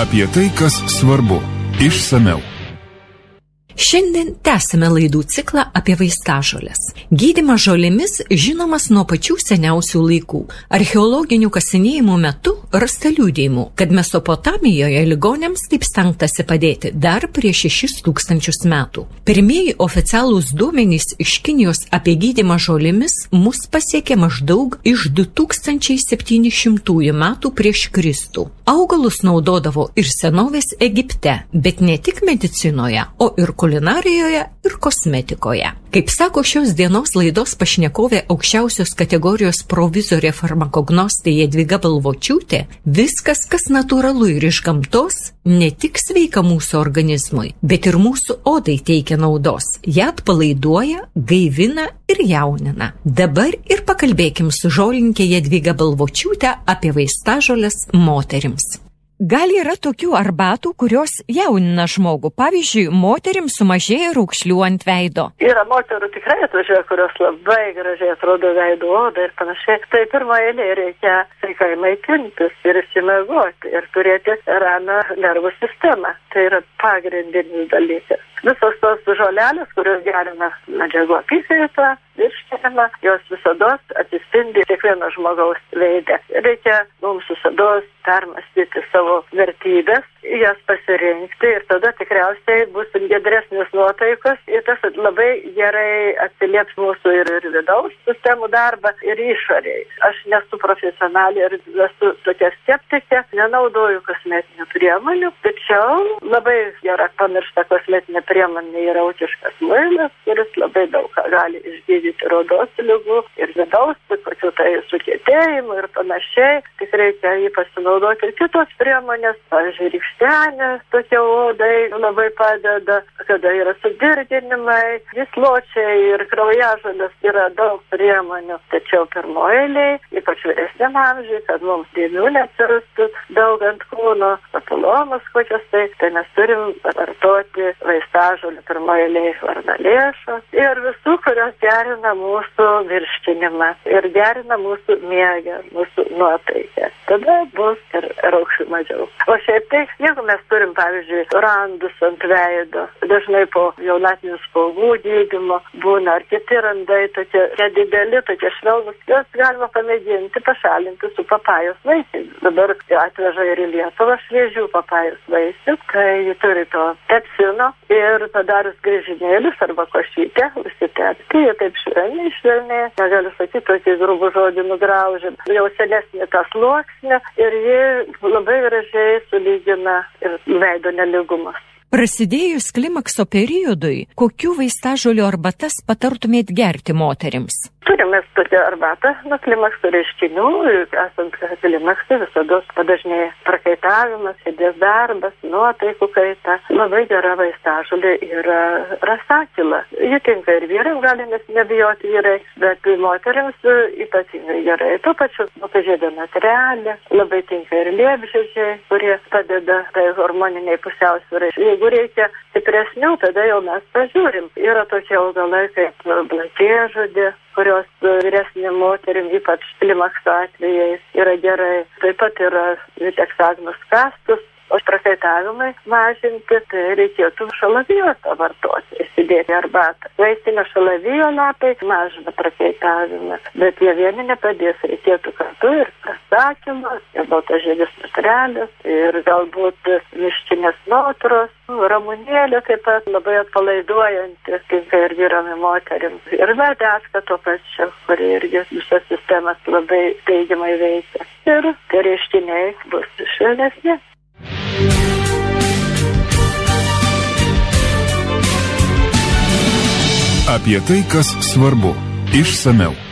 Apie tai, kas svarbu. Išsamiau. Šiandien tęsime laidų ciklą apie vaistažoles. Gydymas žolėmis žinomas nuo pačių seniausių laikų. Archeologinių kasinėjimų metu rasta liudijimų, kad Mesopotamijoje ligoniams taip stengtasi padėti dar prieš 6000 metų. Pirmieji oficialūs duomenys iš Kinijos apie gydymą žolėmis mus pasiekė maždaug iš 2700 metų prieš Kristų. Augalus naudodavo ir senovės Egipte, bet ne tik medicinoje, o ir kulinarijoje ir kosmetikoje. Kaip sako šios dienos laidos pašnekovė aukščiausios kategorijos provizorė farmakognostė Jadvyga Balvočiūtė, viskas, kas natūralu ir iš gamtos, ne tik sveika mūsų organizmui, bet ir mūsų odai teikia naudos. Ją atpalaiduoja, gaivina ir jaunina. Dabar ir pakalbėkim su žolininkė Jadvyga Balvočiūtė apie vaistažoles moterims. Gal yra tokių arbatų, kurios jaunina žmogų? Pavyzdžiui, moterims sumažėja raukšlių ant veido. Yra moterų tikrai atvažiuoja, kurios labai gražiai atrodo veido oda ir panašiai. Tai pirmoje eilėje reikia sveikai maitintis ir išsimiegoti ir turėti ramią nervų sistemą. Tai yra pagrindinis dalykas. Visos tos žolelės, kurios gerina medžiagų apykaitą, virškinimą, jos visados atsispindi kiekvieno žmogaus veide. Reikia mums visados permąstyti savo vertybės, jas pasirinkti ir tada tikriausiai bus giedresnės nuotaikos ir tas labai gerai atsilieps mūsų ir vidaus sistemų darbą ir išorėj. Aš nesu profesionalė ir esu tokia skeptikė, nenaudoju kosmetinių priemonių, tačiau labai gera pamiršta kosmetinė priemonė yra ūkiškas muilas, kuris labai daug ką gali išgydyti odos ligų ir vidaus, kokių tai sukietėjimų ir panašiai. Tik reikia jį pasinaudoti ir kitos priemonės, pavyzdžiui, rykštenė tokie odai labai padeda, kada yra sudirginimai, gysločiai ir kraujažolės, yra daug priemonių. Tačiau pirmoje eilėje, ypač vyresniam amžiui, kad mums dėmių neatsirastų daug ant kūno, papilomos kokios tai mes turim vartoti vaistažolių pirmoje eilėje varnalėšą ir visų, kurios gerina mūsų virškinimą ir gerina mūsų miegą, mūsų nuotaiką. Tada bus ir raukšlių mažiau. O šiaip tai, jeigu mes turim, pavyzdžiui, randus ant veido, dažnai po jaunatinių spuogų gydymo būna ar kiti randai tokie nedideli, tokie švelnus, juos galima pamėginti pašalinti su papajos vaisiais. Dabar atveža ir į Lietuvą šviežių papajos vaisių, kai turi to pepsino ir padarius grįžinėlius arba košytę, užsitepti, jie taip švelniai, negaliu sakyti, tokį grubų žodį nugraužė, jau senesnė tą sluoksnį ir ji labai gražiai sulygina ir veido nelygumas. Prasidėjus klimakso periodui, kokių vaistažolių arbatas patartumėt gerti moterims? Turime tokią arbatą nuo klimakso reiškinių, esant klimaksui visada padažnėja prakaitavimas, širdies darbas, nuotaikų kaita. Labai gera vaistažolė yra rasakila. Ji tinka ir vyrams, galime nebijoti vyrai, bet moteriams ypatingai gerai. Tuo pačiu žiedė naturalė, labai tinka ir liepžiedžiai, kurie padeda tai hormoniniai pusiausvyrai. Jeigu reikia stipresnių, tada jau mes pažiūrim. Yra tokie augalai kaip blakėžudė, kurios vyresnė moterim, ypač klimakso atvejais, yra gerai. Taip pat yra viteksagnos kastus, o prakaitavimai mažinti, tai reikėtų šalavijos vartoti, įsidėti arbatą. Vaistinio šalavijo lapai mažina prakaitavimą, bet jie vieni nepadės, reikėtų kartu ir prasakymas, ir baltažiedės naturalės, ir galbūt miškinės notros, ramunėlė taip pat labai atpalaiduojanti, tinka ir vyram ir moterim. Ir medeska tuo pačiu, kuri irgi visas sistemas labai teigiamai veikia. Ir tie reiškiniai bus švelnesni. Apie tai, kas svarbu. Išsamiau.